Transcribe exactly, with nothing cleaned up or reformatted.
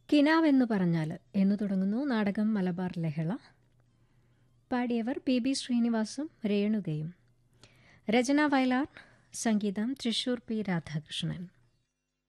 കിനാവെന്ന് പറഞ്ഞാൽ എന്നു തുടങ്ങുന്നു നാടകം മലബാർ ലഹള. പാടിയവർ പി ബി ശ്രീനിവാസും രേണുകയും. രചന വയലാർ, സംഗീതം തൃശൂർ പി രാധാകൃഷ്ണൻ.